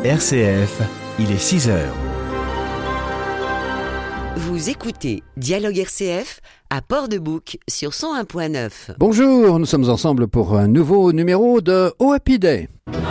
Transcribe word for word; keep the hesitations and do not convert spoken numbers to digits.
R C F, il est six heures. Vous écoutez Dialogue R C F à Port-de-Bouc sur cent un point neuf. Bonjour, nous sommes ensemble pour un nouveau numéro de Oh Happy Day.